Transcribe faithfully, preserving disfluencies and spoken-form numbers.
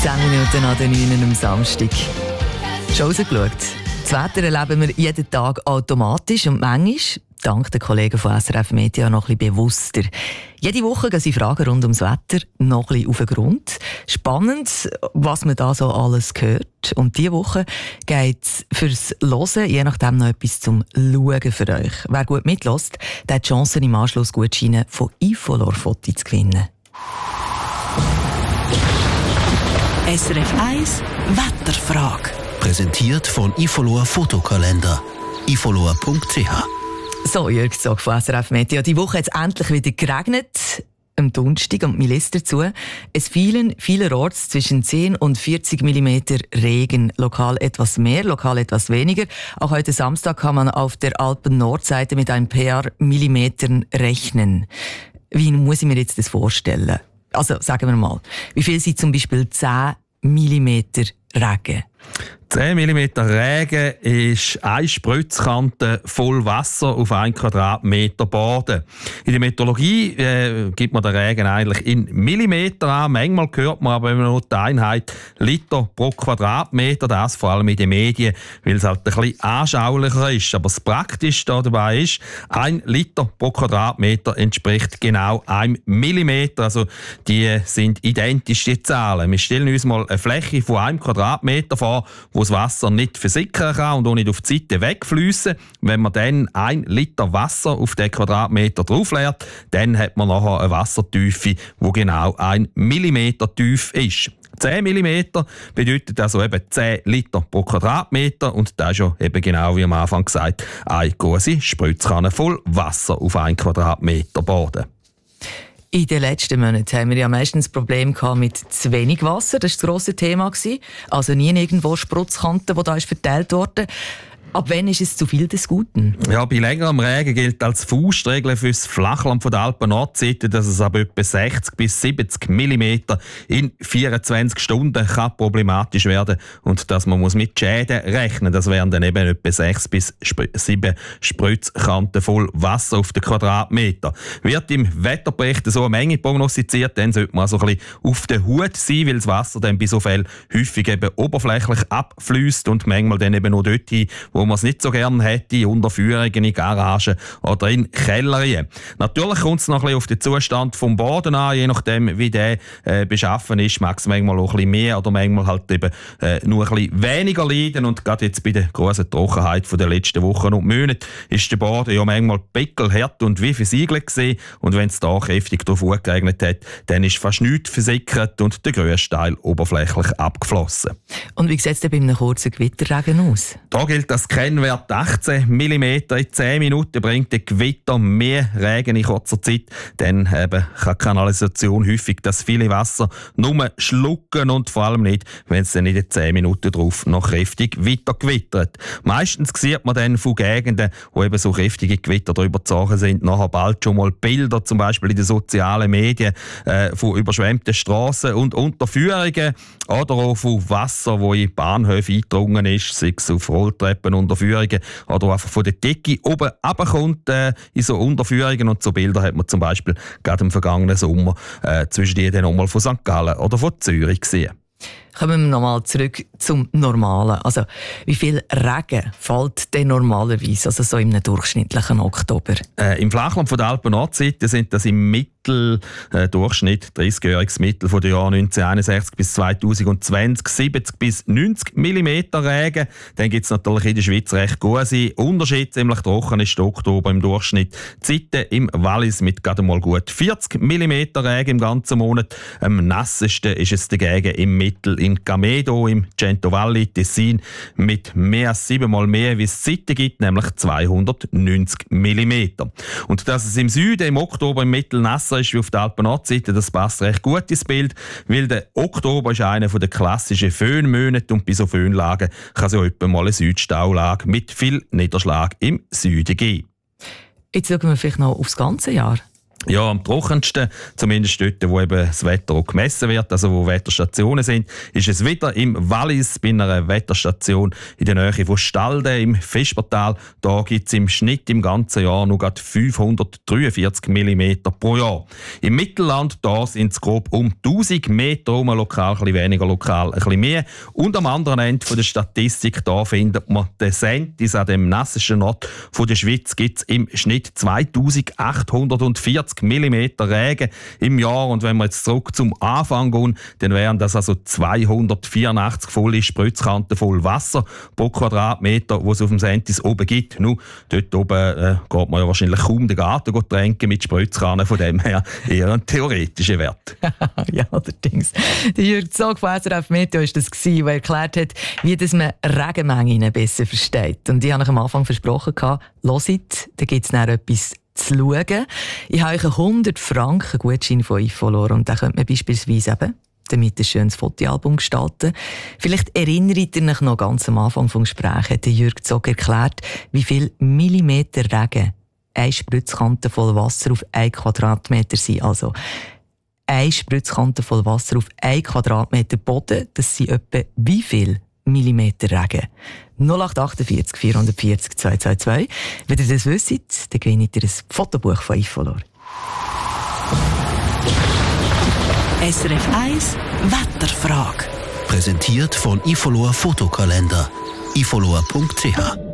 zehn Minuten an den neun am Samstag. Schon rausgeschaut. Das Wetter erleben wir jeden Tag automatisch und manchmal, dank den Kollegen von S R F Media, noch ein bisschen bewusster. Jede Woche gehen sie Fragen rund ums Wetter noch ein bisschen auf den Grund. Spannend, was man da so alles hört. Und diese Woche geht es fürs Hören, je nachdem noch etwas zum Schauen für euch. Wer gut mitlässt, der hat die Chance, im Anschluss Gutscheine von Ifolor-Fotos zu gewinnen. S R F eins Wetterfrage. Präsentiert von Ifolor Fotokalender. ifolor punkt c h. So, Jörg Zog von S R F Media. Die Woche hat es endlich wieder geregnet. Am Donnerstag und mir lässt dazu. Es fielen vielerorts zwischen zehn und vierzig Millimeter Regen. Lokal etwas mehr, lokal etwas weniger. Auch heute Samstag kann man auf der Alpen-Nordseite mit ein paar Millimetern rechnen. Wie muss ich mir jetzt das vorstellen? Also, sagen wir mal, wie viel sind zum Beispiel zehn Millimeter Regen? zehn Millimeter Regen ist eine Spritzkante voll Wasser auf einen Quadratmeter Boden. In der Meteorologie äh, gibt man den Regen eigentlich in Millimeter an. Manchmal hört man aber immer nur die Einheit Liter pro Quadratmeter. Das vor allem in den Medien, weil es halt ein bisschen anschaulicher ist. Aber das Praktische dabei ist, ein Liter pro Quadratmeter entspricht genau einem Millimeter. Also die sind identisch, die Zahlen. Wir stellen uns mal eine Fläche von einem Quadratmeter vor, wo das Wasser nicht versickern kann und auch nicht auf die Seite wegfließen. Wenn man dann ein Liter Wasser auf den Quadratmeter draufleert, dann hat man nachher eine Wassertiefe, die genau ein Millimeter tief ist. zehn Millimeter bedeutet also eben zehn Liter pro Quadratmeter und das ist ja eben genau wie am Anfang gesagt, eine große Spritzkanne voll Wasser auf einen Quadratmeter Boden. In den letzten Monaten haben wir ja meistens Probleme mit zu wenig Wasser. Das war das grosse Thema. Also nie irgendwo Spritzkanten, die da ist verteilt wurden. Ab wann ist es zu viel des Guten? Ja, bei längerem Regen gilt als Faustregel für das Flachland von der Alpen-Nordseite, dass es ab etwa sechzig bis siebzig Millimeter in vierundzwanzig Stunden kann problematisch werden und dass man muss mit Schäden rechnen. Das wären dann eben etwa sechs bis sieben Spritzkanten voll Wasser auf den Quadratmeter. Wird im Wetterbericht so eine Menge prognostiziert, dann sollte man also ein bisschen auf der Hut sein, weil das Wasser dann bei so Fällen häufig eben oberflächlich abfließt und manchmal dann eben nur dort hin, wo man es nicht so gerne hätte, Unterführungen in Garagen oder in Kellerien. Natürlich kommt es noch ein bisschen auf den Zustand vom Boden an, je nachdem wie der äh, beschaffen ist, mag es manchmal auch ein bisschen mehr oder manchmal halt eben äh, nur ein bisschen weniger leiden. Und gerade jetzt bei der grossen Trockenheit von den letzten Wochen und Monaten ist der Boden ja manchmal pickelhart und wie versiegelt gewesen. Und wenn es da kräftig drauf geregnet hat, dann ist fast nichts versickert und der grösste Teil oberflächlich abgeflossen. Und wie sieht es denn bei einem kurzen Gewitterregen aus? Da gilt das Kennwert achtzehn Millimeter in zehn Minuten bringt der Gewitter mehr Regen in kurzer Zeit. Dann eben kann die Kanalisation häufig das viele Wasser nur schlucken und vor allem nicht, wenn es dann in den zehn Minuten drauf noch kräftig weiter gewittert. Meistens sieht man dann von Gegenden, wo eben so kräftige Gewitter drüber gezogen sind, nachher bald schon mal Bilder, zum Beispiel in den sozialen Medien, äh, von überschwemmten Strassen und Unterführungen oder auch von Wasser, wo in Bahnhöfe eingedrungen ist, sei es auf Rolltreppen, Unterführungen oder einfach von der Decke oben runterkommt äh, in so Unterführungen. Und so Bilder hat man zum Beispiel gerade im vergangenen Sommer äh, zwischen die dann nochmal von Sankt Gallen oder von Zürich gesehen. Kommen wir nochmal zurück zum Normalen. Also, wie viel Regen fällt denn normalerweise, also so im durchschnittlichen Oktober? Äh, Im Flachland von der Alpen-Nordseite sind das im Mittel, äh, Durchschnitt, dreißigjähriges Mittel von den Jahren neunzehnhunderteinundsechzig bis zweitausendzwanzig, siebzig bis neunzig Millimeter Regen. Dann gibt es natürlich in der Schweiz recht gute Unterschiede. Ziemlich trocken ist der Oktober im Durchschnitt. Die Zeiten im Wallis mit gerade mal gut vierzig Millimeter Regen im ganzen Monat. Am nassesten ist es dagegen im Mittel in Gamedo im Cento Valli, Tessin, mit mehr als siebenmal mehr, wie es Zeiten gibt, nämlich zweihundertneunzig Millimeter. Und dass es im Süden im Oktober im Mittel nasser ist wie auf der Alpen-Nordseite, das passt recht gut ins Bild, weil der Oktober ist einer der klassischen Föhnmonate und bei so Föhnlagen kann es ja etwa mal eine Südstaulage mit viel Niederschlag im Süden geben. Jetzt schauen wir vielleicht noch aufs ganze Jahr. Ja, am trockensten, zumindest dort, wo eben das Wetter auch gemessen wird, also wo Wetterstationen sind, ist es wieder im Wallis bei einer Wetterstation in der Nähe von Stalden im Vespertal. Da gibt es im Schnitt im ganzen Jahr nur gerade fünfhundertdreiundvierzig Millimeter pro Jahr. Im Mittelland da sind es grob um tausend Meter, um lokal ein bisschen weniger, lokal ein bisschen mehr. Und am anderen Ende von der Statistik da findet man den Sentis, an dem nassesten Ort von der Schweiz gibt es im Schnitt zweitausendachthundertvierzig Millimeter Regen im Jahr. Und wenn wir jetzt zurück zum Anfang gehen, dann wären das also zweihundertvierundachtzig volle Spritzkanten voll Wasser pro Quadratmeter, die es auf dem Sentis oben gibt. Nur dort oben äh, geht man ja wahrscheinlich kaum den Garten tränken mit Spritzkannen, von dem her eher ein theoretischer Wert. Ja, allerdings. Der Jürg Zog von S R F Meteo war das, der erklärt hat, wie das man Regenmengen besser versteht. Und ich habe am Anfang versprochen, hört, da gibt es dann etwas zu schauen. Ich habe euch einen hundert Franken Gutschein von Ifolor und den könnte man beispielsweise eben damit ein schönes Fotoalbum gestalten. Vielleicht erinnert ihr euch noch ganz am Anfang des Gesprächs, hat Jürg Zog erklärt, wie viel Millimeter Regen eine Spritzkante voll Wasser auf ein Quadratmeter sind. Also eine Spritzkante voll Wasser auf ein Quadratmeter Boden, das sind etwa wie viel Millimeter Regen? null acht achtundvierzig vierhundertvierzig zweihundertzweiundzwanzig. Wenn ihr das wisst, dann gewinnt ihr ein Fotobuch von Ifolor. S R F eins Wetterfrage. Präsentiert von Ifolor Fotokalender. ifolor punkt c h